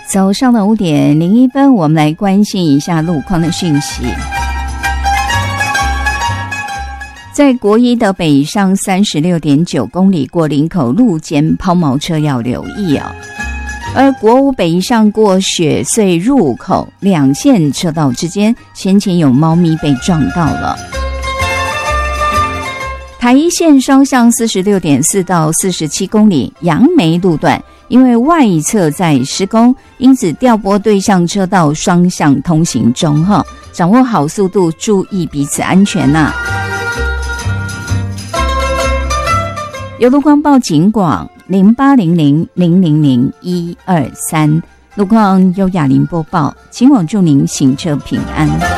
早上的5点01分，我们来关心一下路况的讯息。在国一的北上 36.9 公里过林口路肩抛锚车要留意哦。而国五北上过雪隧入口2线车道之间，先前有猫咪被撞到了。台一线双向 46.4 到47公里杨梅路段，因为外侧在施工，因此调拨对向车道双向通行中哈，掌握好速度，注意彼此安全呐。有路况报警广0800000123，路况由雅玲播报，请网祝您行车平安。